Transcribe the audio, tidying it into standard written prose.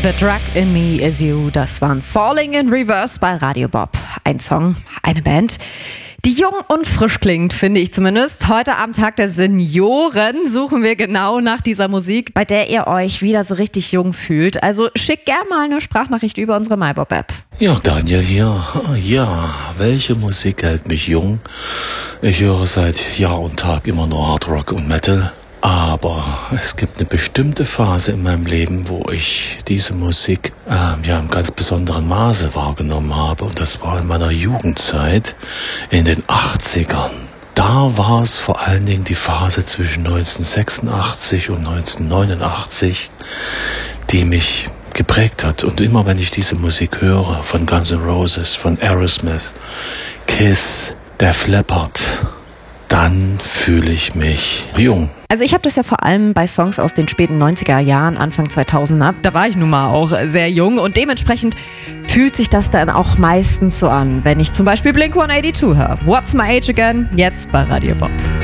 The Drug in Me Is You, das waren Falling in Reverse bei Radio Bob. Ein Song, eine Band, die jung und frisch klingt, finde ich zumindest. Heute am Tag der Senioren suchen wir genau nach dieser Musik, bei der ihr euch wieder so richtig jung fühlt. Also schickt gerne mal eine Sprachnachricht über unsere MyBob-App. Ja, Daniel hier. Ja, welche Musik hält mich jung? Ich höre seit Jahr und Tag immer nur Hard Rock und Metal. Aber es gibt eine bestimmte Phase in meinem Leben, wo ich diese Musik im ganz besonderen Maße wahrgenommen habe. Und das war in meiner Jugendzeit in den 80ern. Da war es vor allen Dingen die Phase zwischen 1986 und 1989, die mich geprägt hat. Und immer wenn ich diese Musik höre, von Guns N' Roses, von Aerosmith, Kiss, Def Leppard, dann fühle ich mich jung. Also ich habe das ja vor allem bei Songs aus den späten 90er Jahren, Anfang 2000er. Da war ich nun mal auch sehr jung und dementsprechend fühlt sich das dann auch meistens so an, wenn ich zum Beispiel Blink-182 höre. What's My Age Again? Jetzt bei Radio Bob.